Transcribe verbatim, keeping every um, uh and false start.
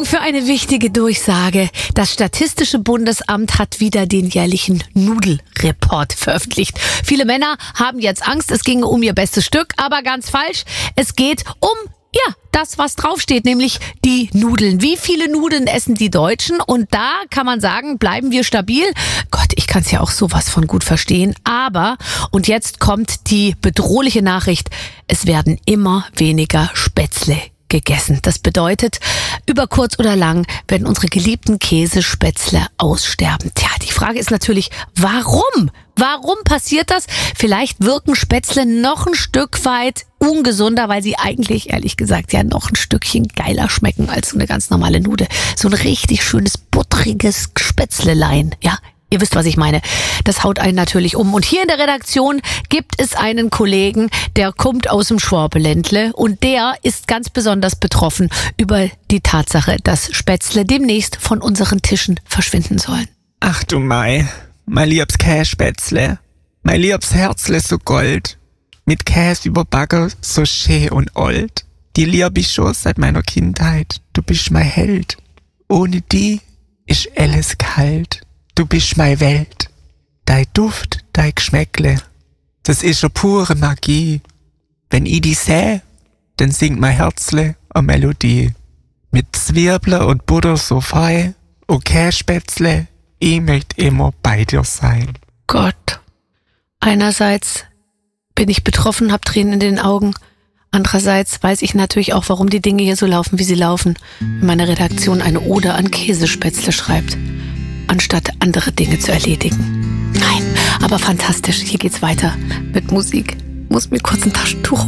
Achtung für eine wichtige Durchsage. Das Statistische Bundesamt hat wieder den jährlichen Nudelreport veröffentlicht. Viele Männer haben jetzt Angst, es ginge um ihr bestes Stück, aber ganz falsch. Es geht um Ja, das, was draufsteht, nämlich die Nudeln. Wie viele Nudeln essen die Deutschen? Und da kann man sagen, bleiben wir stabil. Gott, ich kann es ja auch sowas von gut verstehen. Aber, und jetzt kommt die bedrohliche Nachricht, es werden immer weniger Spätzle gegessen. Das bedeutet, über kurz oder lang werden unsere geliebten Käsespätzle aussterben. Tja, die Frage ist natürlich, warum? Warum passiert das? Vielleicht wirken Spätzle noch ein Stück weit ungesunder, weil sie eigentlich, ehrlich gesagt, ja noch ein Stückchen geiler schmecken als so eine ganz normale Nudel. So ein richtig schönes, buttriges Spätzlelein, ja. Ihr wisst, was ich meine. Das haut einen natürlich um. Und hier in der Redaktion gibt es einen Kollegen, der kommt aus dem Schwabeländle und der ist ganz besonders betroffen über die Tatsache, dass Spätzle demnächst von unseren Tischen verschwinden sollen. Ach du Mai, mein liebes Kässpätzle, mein liebes Herzle so gold, mit Käse überbacken so schön und old. Die lieb ich schon seit meiner Kindheit, du bist mein Held. Ohne die ist alles kalt. Du bist meine Welt, dein Duft, dein Geschmäckle, das ist eine pure Magie. Wenn ich die seh, dann singt mein Herzle eine Melodie. Mit Zwiebeln und Butter so fein, und Kässpätzle, ich möchte immer bei dir sein. Gott, einerseits bin ich betroffen, hab Tränen in den Augen. Andererseits weiß ich natürlich auch, warum die Dinge hier so laufen, wie sie laufen. Wenn meine Redaktion eine Ode an Käsespätzle schreibt, anstatt andere Dinge zu erledigen. Nein, aber fantastisch. Hier geht's weiter mit Musik. Muss mir kurz ein Taschentuch